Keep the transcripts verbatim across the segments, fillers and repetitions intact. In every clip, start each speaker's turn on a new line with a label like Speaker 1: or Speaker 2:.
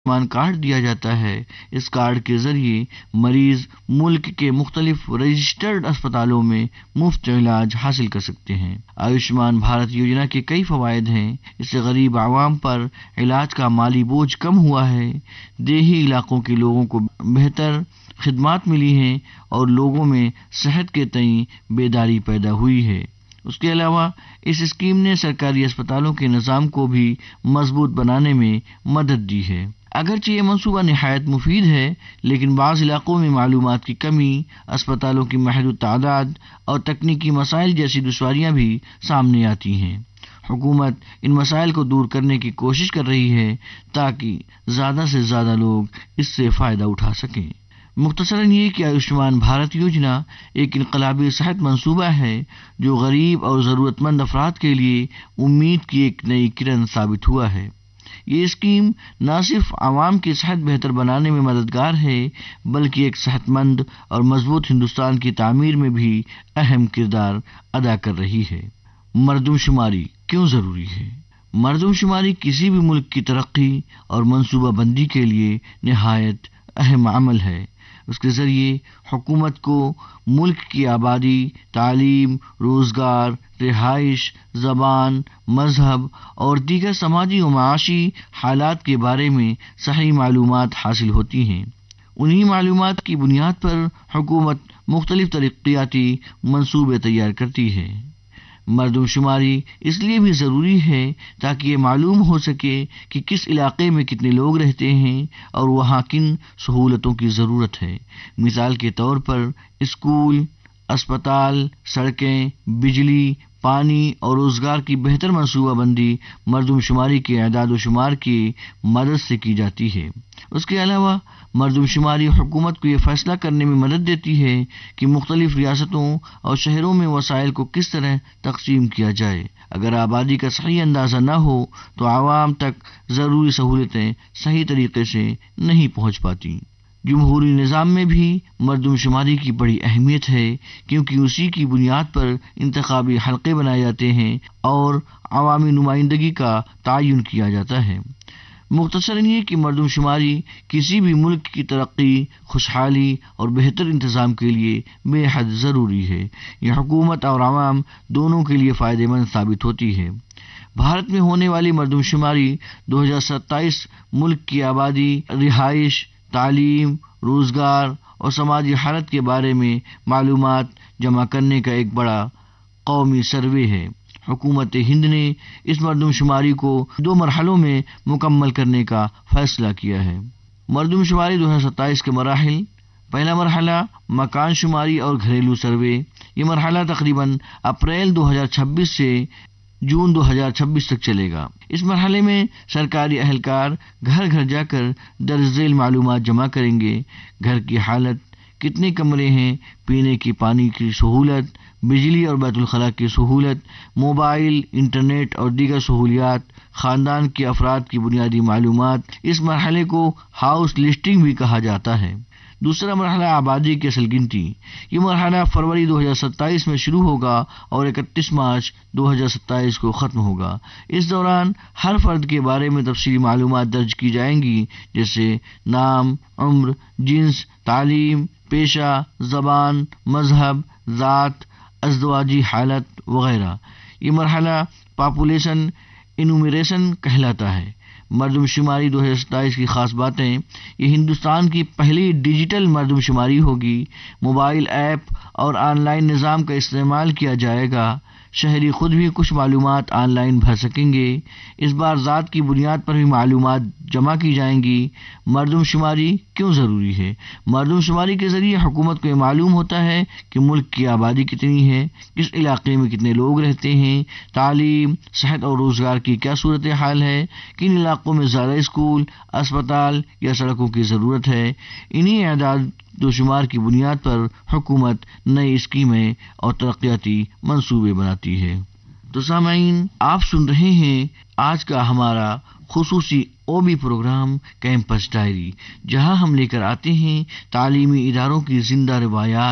Speaker 1: Ayushman card دیا جاتا ہے۔ اس کارڈ کے ذریعے مریض ملک کے مختلف رجسٹرڈ اسپتالوں میں مفت علاج حاصل کر سکتے ہیں۔ آیوشمان بھارت یوجنا کے کئی فوائد ہیں۔ اس سے غریب عوام پر علاج کا مالی بوجھ کم ہوا ہے، دیہی علاقوں کے لوگوں کو بہتر خدمات ملی ہیں اور لوگوں میں صحت کے تئیں بیداری پیدا ہوئی ہے۔ اس کے علاوہ اس اسکیم نے سرکاری اسپتالوں کے نظام کو بھی مضبوط بنانے میں مدد دی ہے۔ اگرچہ یہ منصوبہ نہایت مفید ہے، لیکن بعض علاقوں میں معلومات کی کمی، اسپتالوں کی محدود تعداد اور تکنیکی مسائل جیسی دشواریاں بھی سامنے آتی ہیں۔ حکومت ان مسائل کو دور کرنے کی کوشش کر رہی ہے تاکہ زیادہ سے زیادہ لوگ اس سے فائدہ اٹھا سکیں۔ مختصراً یہ کہ آیوشمان بھارت یوجنا ایک انقلابی صحت منصوبہ ہے جو غریب اور ضرورت مند افراد کے لیے امید کی ایک نئی کرن ثابت ہوا ہے۔ یہ اسکیم نہ صرف عوام کی صحت بہتر بنانے میں مددگار ہے، بلکہ ایک صحت مند اور مضبوط ہندوستان کی تعمیر میں بھی اہم کردار ادا کر رہی ہے۔ مردم شماری کیوں ضروری ہے؟ مردم شماری کسی بھی ملک کی ترقی اور منصوبہ بندی کے لیے نہایت اہم عمل ہے۔ اس کے ذریعے حکومت کو ملک کی آبادی، تعلیم، روزگار، رہائش، زبان، مذہب اور دیگر سماجی و معاشی حالات کے بارے میں صحیح معلومات حاصل ہوتی ہیں۔ انہی معلومات کی بنیاد پر حکومت مختلف ترقیاتی منصوبے تیار کرتی ہے۔ مردم شماری اس لیے بھی ضروری ہے تاکہ یہ معلوم ہو سکے کہ کس علاقے میں کتنے لوگ رہتے ہیں اور وہاں کن سہولتوں کی ضرورت ہے۔ مثال کے طور پر اسکول، اسپتال، سڑکیں، بجلی، پانی اور روزگار کی بہتر منصوبہ بندی مردم شماری کے اعداد و شمار کی مدد سے کی جاتی ہے۔ اس کے علاوہ مردم شماری حکومت کو یہ فیصلہ کرنے میں مدد دیتی ہے کہ مختلف ریاستوں اور شہروں میں وسائل کو کس طرح تقسیم کیا جائے۔ اگر آبادی کا صحیح اندازہ نہ ہو تو عوام تک ضروری سہولتیں صحیح طریقے سے نہیں پہنچ پاتی۔ جمہوری نظام میں بھی مردم شماری کی بڑی اہمیت ہے، کیونکہ اسی کی بنیاد پر انتخابی حلقے بنائے جاتے ہیں اور عوامی نمائندگی کا تعین کیا جاتا ہے۔ مختصراً یہ کہ مردم شماری کسی بھی ملک کی ترقی، خوشحالی اور بہتر انتظام کے لیے بے حد ضروری ہے۔ یہ حکومت اور عوام دونوں کے لیے فائدہ مند ثابت ہوتی ہے۔ بھارت میں ہونے والی مردم شماری دو ہزار ستائیس ملک کی آبادی، رہائش، تعلیم، روزگار اور سماجی حالت کے بارے میں معلومات جمع کرنے کا ایک بڑا قومی سروے ہے۔ حکومت ہند نے اس مردم شماری کو دو مرحلوں میں مکمل کرنے کا فیصلہ کیا ہے۔ مردم شماری دو ہزار ستائیس کے مراحل: پہلا مرحلہ مکان شماری اور گھریلو سروے۔ یہ مرحلہ تقریباً اپریل دو ہزار چھبیس سے جون دو ہزار چھبیس تک چلے گا۔ اس مرحلے میں سرکاری اہلکار گھر گھر جا کر درج ذیل معلومات جمع کریں گے۔ گھر کی حالت، کتنے کمرے ہیں، پینے کی پانی کی سہولت، بجلی اور بیت الخلاء کی سہولت، موبائل، انٹرنیٹ اور دیگر سہولیات، خاندان کے افراد کی بنیادی معلومات۔ اس مرحلے کو ہاؤس لسٹنگ بھی کہا جاتا ہے۔ دوسرا مرحلہ آبادی کی اصل گنتی۔ یہ مرحلہ فروری دو ہزار ستائیس میں شروع ہوگا اور اکتیس مارچ دو ہزار ستائیس کو ختم ہوگا۔ اس دوران ہر فرد کے بارے میں تفصیلی معلومات درج کی جائیں گی، جیسے نام، عمر، جنس، تعلیم، پیشہ، زبان، مذہب، ذات، ازدواجی حالت وغیرہ۔ یہ مرحلہ پاپولیشن انومریشن کہلاتا ہے۔ مردم شماری دو ہزار ستائیس کی خاص باتیں: یہ ہندوستان کی پہلی ڈیجیٹل مردم شماری ہوگی۔ موبائل ایپ اور آن لائن نظام کا استعمال کیا جائے گا۔ شہری خود بھی کچھ معلومات آن لائن بھر سکیں گے۔ اس بار ذات کی بنیاد پر بھی معلومات جمع کی جائیں گی۔ مردم شماری کیوں ضروری ہے؟ مردم شماری کے ذریعے حکومت کو یہ معلوم ہوتا ہے کہ ملک کی آبادی کتنی ہے، کس علاقے میں کتنے لوگ رہتے ہیں، تعلیم، صحت اور روزگار کی کیا صورتحال ہے، کن علاقوں میں زیادہ اسکول، اسپتال یا سڑکوں کی ضرورت ہے۔ انہی اعداد و شمار کی بنیاد پر حکومت نئی اسکیمیں اور ترقیاتی منصوبے بناتی ہے۔ تو سامعین، آپ سن رہے ہیں آج کا ہمارا خصوصی O B programme campus diary, جہاں ہم لے کر آتے ہیں تعلیمی اداروں کی زندہ روایات،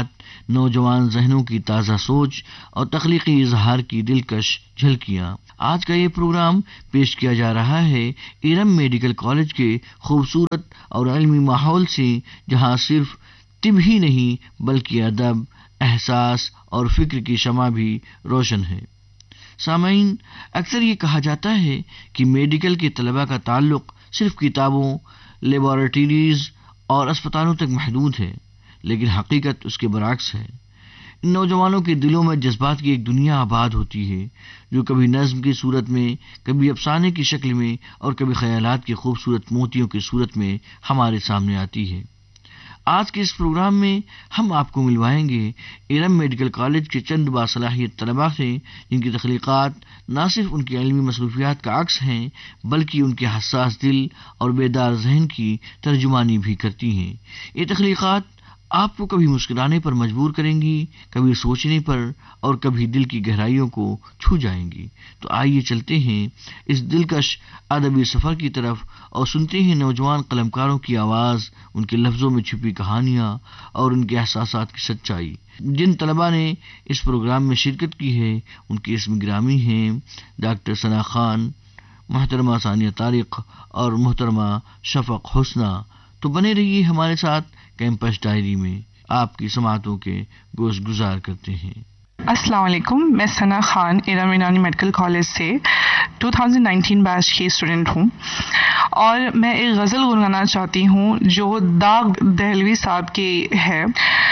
Speaker 1: نوجوان ذہنوں کی تازہ سوچ اور تخلیقی اظہار کی دلکش جھلکیاں۔ آج کا یہ پروگرام پیش کیا جا رہا ہے ارم میڈیکل کالج کے خوبصورت اور علمی ماحول سے، جہاں صرف طب ہی نہیں بلکہ ادب، احساس اور فکر کی شمع بھی روشن ہے۔ سامعین، اکثر یہ کہا جاتا ہے کہ میڈیکل کے طلباء کا تعلق صرف کتابوں، لیبارٹریز اور اسپتالوں تک محدود ہے، لیکن حقیقت اس کے برعکس ہے۔ ان نوجوانوں کے دلوں میں جذبات کی ایک دنیا آباد ہوتی ہے، جو کبھی نظم کی صورت میں، کبھی افسانے کی شکل میں اور کبھی خیالات کے خوبصورت موتیوں کی صورت میں ہمارے سامنے آتی ہے۔ آج کے اس پروگرام میں ہم آپ کو ملوائیں گے ارم میڈیکل کالج کے چند باصلاحیت طلباء سے، جن کی تخلیقات نہ صرف ان کی علمی مصروفیات کا عکس ہیں بلکہ ان کے حساس دل اور بیدار ذہن کی ترجمانی بھی کرتی ہیں۔ یہ تخلیقات آپ کو کبھی مسکرانے پر مجبور کریں گی، کبھی سوچنے پر اور کبھی دل کی گہرائیوں کو چھو جائیں گی۔ تو آئیے چلتے ہیں اس دلکش ادبی سفر کی طرف اور سنتے ہیں نوجوان قلمکاروں کی آواز، ان کے لفظوں میں چھپی کہانیاں اور ان کے احساسات کی سچائی۔ جن طلباء نے اس پروگرام میں شرکت کی ہے ان کے اسم گرامی ہیں ڈاکٹر ثنا خان، محترمہ ثانیہ طارق اور محترمہ شفق حسنہ۔ تو بنے رہیے ہمارے ساتھ کیمپس ڈائری میں، آپ کی سماعتوں کے گوش گزار کرتے ہیں۔
Speaker 2: السلام علیکم، میں ثنا خان ارم یونانی میڈیکل کالج سے دو ہزار انیس بیچ کی اسٹوڈنٹ ہوں، اور میں ایک غزل گنگانا چاہتی ہوں جو داغ دہلوی صاحب کی ہے۔